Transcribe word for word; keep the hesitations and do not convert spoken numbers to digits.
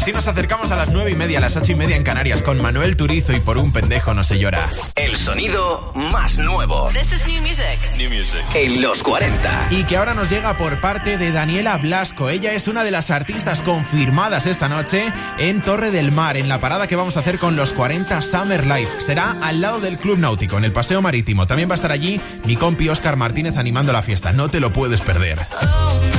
Así nos acercamos a las nueve y media, a las ocho y media en Canarias, con Manuel Turizo y Por un pendejo no se llora. El sonido más nuevo. This is new music. New music. En los cuarenta. Y que ahora nos llega por parte de Daniela Blasco. Ella es una de las artistas confirmadas esta noche en Torre del Mar, en la parada que vamos a hacer con los cuarenta Summer Life. Será al lado del Club Náutico, en el Paseo Marítimo. También va a estar allí mi compi Óscar Martínez animando la fiesta. No te lo puedes perder.